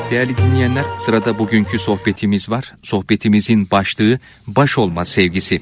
Değerli dinleyenler, sırada bugünkü sohbetimiz var. Sohbetimizin başlığı baş olma sevgisi.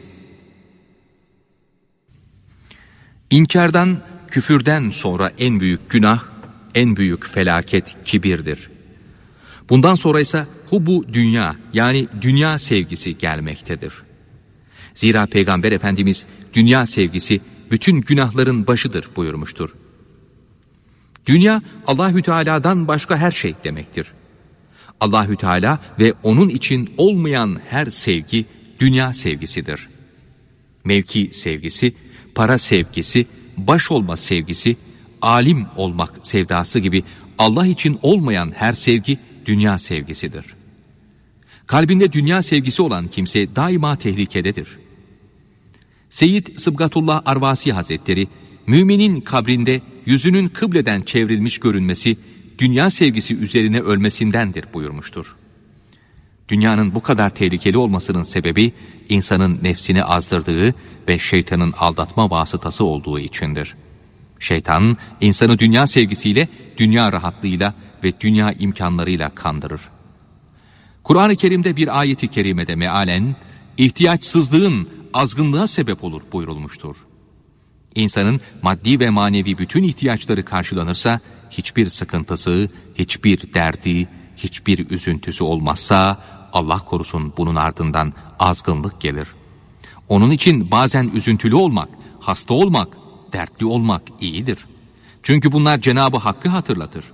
İnkardan, küfürden sonra en büyük günah, en büyük felaket kibirdir. Bundan sonra ise hubbu dünya, yani dünya sevgisi gelmektedir. Zira Peygamber Efendimiz dünya sevgisi bütün günahların başıdır buyurmuştur. Dünya Allahü Teala'dan başka her şey demektir. Allahü Teala ve onun için olmayan her sevgi dünya sevgisidir. Mevki sevgisi, para sevgisi, baş olma sevgisi, alim olmak sevdası gibi Allah için olmayan her sevgi dünya sevgisidir. Kalbinde dünya sevgisi olan kimse daima tehlikededir. Seyyid Sıbgatullah Arvasi Hazretleri, müminin kabrinde yüzünün kıbleden çevrilmiş görünmesi, dünya sevgisi üzerine ölmesindendir buyurmuştur. Dünyanın bu kadar tehlikeli olmasının sebebi, insanın nefsini azdırdığı ve şeytanın aldatma vasıtası olduğu içindir. Şeytan, insanı dünya sevgisiyle, dünya rahatlığıyla ve dünya imkanlarıyla kandırır. Kur'an-ı Kerim'de bir ayeti kerimede mealen, ihtiyaçsızlığın azgınlığa sebep olur buyurulmuştur. İnsanın maddi ve manevi bütün ihtiyaçları karşılanırsa, hiçbir sıkıntısı, hiçbir derdi, hiçbir üzüntüsü olmazsa, Allah korusun bunun ardından azgınlık gelir. Onun için bazen üzüntülü olmak, hasta olmak, dertli olmak iyidir. Çünkü bunlar Cenab-ı Hakk'ı hatırlatır.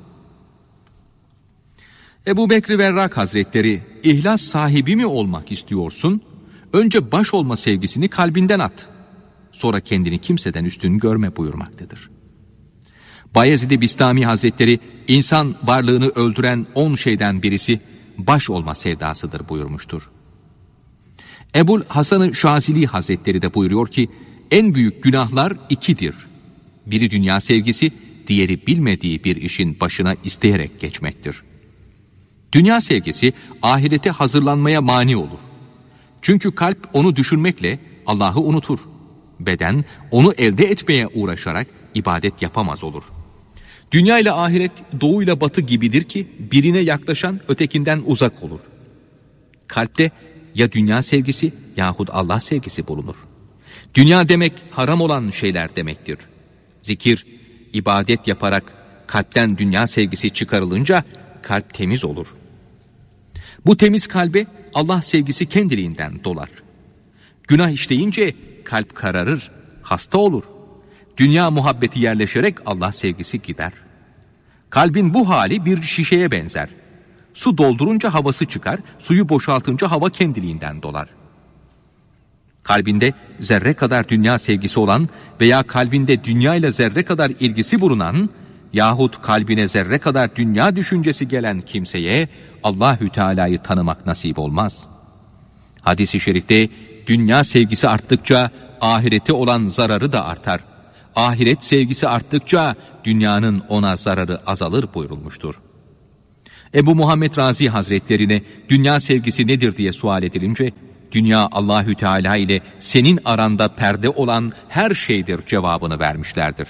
Ebu Bekr Verrak Hazretleri, ihlas sahibi mi olmak istiyorsun? Önce baş olma sevgisini kalbinden at. Sonra kendini kimseden üstün görme buyurmaktadır. Bayezid-i Bistami Hazretleri, insan varlığını öldüren 10 şeyden birisi baş olma sevdasıdır buyurmuştur. Ebul Hasan-ı Şazili Hazretleri de buyuruyor ki, en büyük günahlar 2'dir. Biri dünya sevgisi, diğeri bilmediği bir işin başına isteyerek geçmektir. Dünya sevgisi ahirete hazırlanmaya mani olur. Çünkü kalp onu düşünmekle Allah'ı unutur. Beden onu elde etmeye uğraşarak ibadet yapamaz olur. Dünya ile ahiret doğu ile batı gibidir ki birine yaklaşan ötekinden uzak olur. Kalpte ya dünya sevgisi yahut Allah sevgisi bulunur. Dünya demek haram olan şeyler demektir. Zikir, ibadet yaparak kalpten dünya sevgisi çıkarılınca kalp temiz olur. Bu temiz kalbe Allah sevgisi kendiliğinden dolar. Günah işleyince kalp kararır, hasta olur. Dünya muhabbeti yerleşerek Allah sevgisi gider. Kalbin bu hali bir şişeye benzer. Su doldurunca havası çıkar, suyu boşaltınca hava kendiliğinden dolar. Kalbinde zerre kadar dünya sevgisi olan veya kalbinde dünya ile zerre kadar ilgisi bulunan yahut kalbine zerre kadar dünya düşüncesi gelen kimseye Allahü Teala'yı tanımak nasip olmaz. Hadis-i şerifte dünya sevgisi arttıkça ahirete olan zararı da artar. Ahiret sevgisi arttıkça dünyanın ona zararı azalır buyurulmuştur. Ebu Muhammed Razi Hazretlerine dünya sevgisi nedir diye sual edilince, dünya Allahü Teala ile senin aranda perde olan her şeydir cevabını vermişlerdir.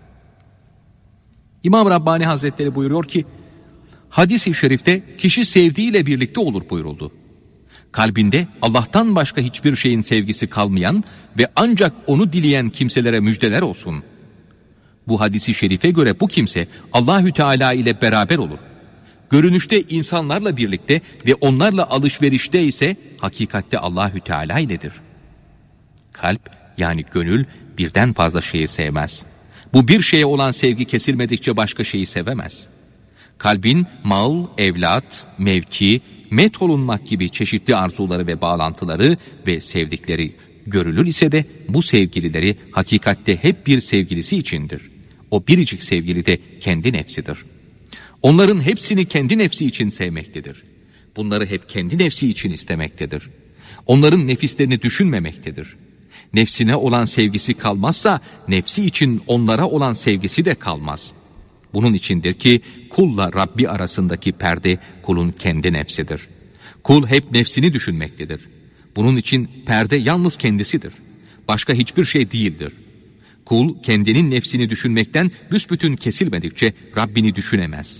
İmam Rabbani Hazretleri buyuruyor ki, hadis-i şerifte kişi sevdiğiyle birlikte olur buyuruldu. Kalbinde Allah'tan başka hiçbir şeyin sevgisi kalmayan ve ancak onu dileyen kimselere müjdeler olsun. Bu hadisi şerife göre bu kimse Allahü Teala ile beraber olur. Görünüşte insanlarla birlikte ve onlarla alışverişte ise hakikatte Allahü Teala iledir. Kalp yani gönül birden fazla şeyi sevmez. Bu bir şeye olan sevgi kesilmedikçe başka şeyi sevemez. Kalbin mal, evlat, mevki, metholunmak gibi çeşitli arzuları ve bağlantıları ve sevdikleri görülür ise de bu sevgilileri hakikatte hep bir sevgilisi içindir. O biricik sevgili de kendi nefsidir. Onların hepsini kendi nefsi için sevmektedir. Bunları hep kendi nefsi için istemektedir. Onların nefislerini düşünmemektedir. Nefsine olan sevgisi kalmazsa nefsi için onlara olan sevgisi de kalmaz. Bunun içindir ki kulla Rabbi arasındaki perde kulun kendi nefsidir. Kul hep nefsini düşünmektedir. Bunun için perde yalnız kendisidir. Başka hiçbir şey değildir. Kul kendinin nefsini düşünmekten büsbütün kesilmedikçe Rabbini düşünemez.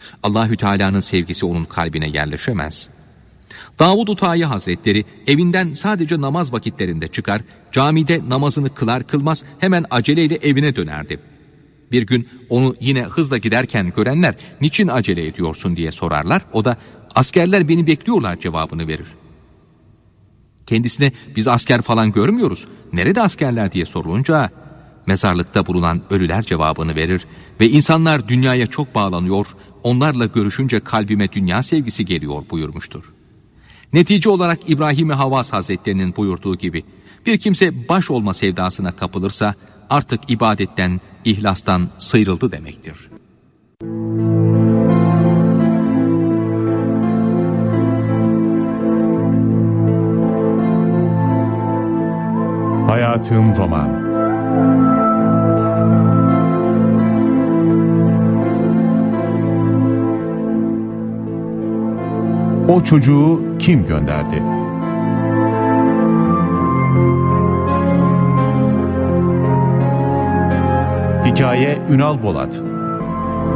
Allahü Teala'nın sevgisi onun kalbine yerleşemez. Davud-u Tayi Hazretleri evinden sadece namaz vakitlerinde çıkar, camide namazını kılar kılmaz hemen aceleyle evine dönerdi. Bir gün onu yine hızla giderken görenler niçin acele ediyorsun diye sorarlar. O da askerler beni bekliyorlar cevabını verir. Kendisine biz asker falan görmüyoruz, nerede askerler diye sorulunca mezarlıkta bulunan ölüler cevabını verir ve insanlar dünyaya çok bağlanıyor, onlarla görüşünce kalbime dünya sevgisi geliyor buyurmuştur. Netice olarak İbrahim-i Havvas Hazretlerinin buyurduğu gibi bir kimse baş olma sevdasına kapılırsa artık ibadetten, ihlastan sıyrıldı demektir. Hayatım Roman. O çocuğu kim gönderdi? Hikaye Ünal Bolat.